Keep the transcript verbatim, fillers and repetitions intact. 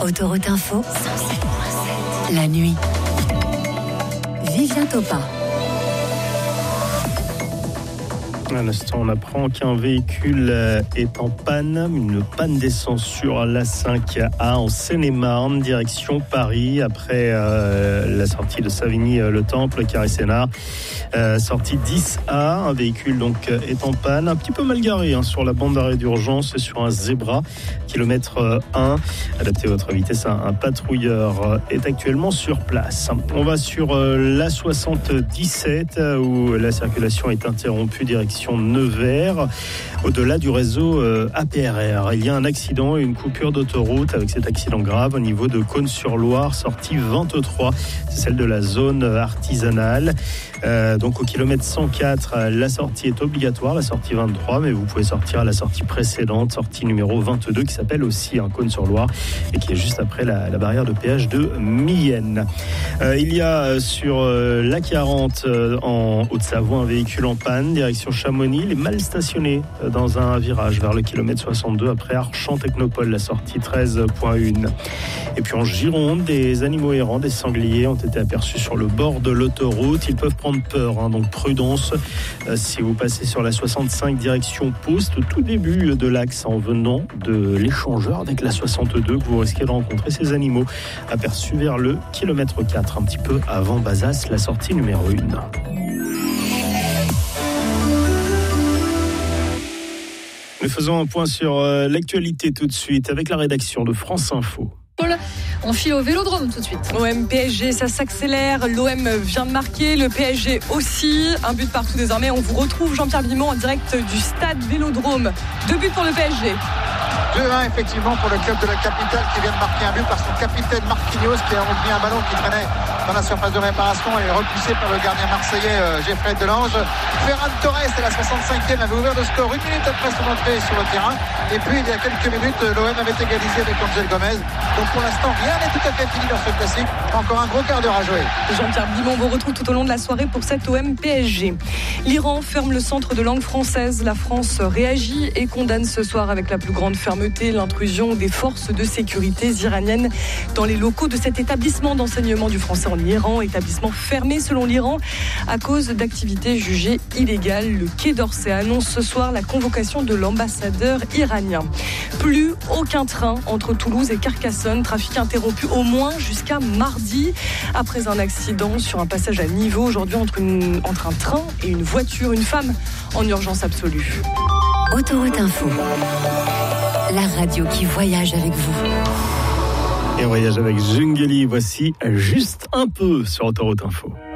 Autoroute Info, la nuit. Vivien Topin. À l'instant, on apprend qu'un véhicule est en panne, une panne d'essence sur l'A cinq A en Seine-et-Marne, direction Paris, après euh, la sortie de Savigny-le-Temple, Carré-Sénard. Euh, sortie dix A, un véhicule donc est en panne, un petit peu mal garé hein, sur la bande d'arrêt d'urgence, sur un zébra, kilomètre un. Adaptez votre vitesse, un, un patrouilleur est actuellement sur place. On va sur euh, l'A soixante-dix-sept, où la circulation est interrompue, direction Nevers, au-delà du réseau euh, A P R R. Il y a un accident et une coupure d'autoroute avec cet accident grave au niveau de Cosne-sur-Loire, sortie vingt-trois. C'est celle de la zone artisanale. Euh, donc au kilomètre cent quatre, la sortie est obligatoire, la sortie vingt-trois, mais vous pouvez sortir à la sortie précédente, sortie numéro vingt-deux, qui s'appelle aussi un Cosne-sur-Loire et qui est juste après la, la barrière de péage de Mienne. Euh, il y a sur euh, l'A quarante euh, en Haute-Savoie un véhicule en panne, direction Chamonix. Il est mal stationné euh, dans un virage vers le kilomètre soixante-deux après Archamps-Technopole, la sortie treize un. Et puis en Gironde, des animaux errants, des sangliers ont été aperçus sur le bord de l'autoroute. Ils peuvent prendre peur, hein, donc prudence. Euh, si vous passez sur la soixante-cinq direction Poste, au tout début de l'axe en venant de l'échangeur avec la soixante-deux, que vous risquez de rencontrer ces animaux aperçus vers le kilomètre quatre, un petit peu avant Bazas, la sortie numéro un. Nous faisons un point sur euh, l'actualité tout de suite avec la rédaction de France Info. On file au Vélodrome tout de suite. O M P S G, ça s'accélère. L'O M vient de marquer, le P S G aussi. Un but partout désormais. On vous retrouve Jean-Pierre Bimont en direct du stade Vélodrome. Deux buts pour le P S G. deux un effectivement pour le club de la capitale qui vient de marquer un but par son capitaine Marquinhos qui a remis un ballon qui traînait dans la surface de réparation et repoussé par le gardien marseillais euh, Geoffrey Delange. Ferran Torres à la soixante-cinquième avait ouvert le score une minute après son entrée sur le terrain. Et puis il y a quelques minutes, l'O M avait égalisé avec Angel Gomez. Donc pour l'instant, rien n'est tout à fait fini dans ce classique. Encore un gros quart d'heure à jouer. Jean-Pierre Bimont vous retrouve tout au long de la soirée pour cette O M P S G. L'Iran ferme le centre de langue française. La France réagit et condamne ce soir avec la plus grande fermeté l'intrusion des forces de sécurité iraniennes dans les locaux de cet établissement d'enseignement du français en Iran, établissement fermé selon l'Iran à cause d'activités jugées illégales. Le Quai d'Orsay annonce ce soir la convocation de l'ambassadeur iranien. Plus aucun train entre Toulouse et Carcassonne, trafic interrompu au moins jusqu'à mardi après un accident sur un passage à niveau aujourd'hui entre, une, entre un train et une voiture, une femme en urgence absolue. Autoroute Info, la radio qui voyage avec vous. Et on voyage avec Jungeli, voici Juste un peu sur Autoroute Info.